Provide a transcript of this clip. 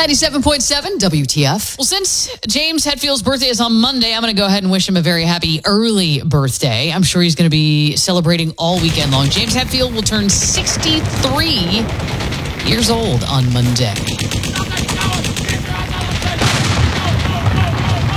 97.7 WTF. Well, since James Hetfield's birthday is on Monday, I'm going to go ahead and wish him a very happy early birthday. I'm sure he's going to be celebrating all weekend long. James Hetfield will turn 63 years old on Monday.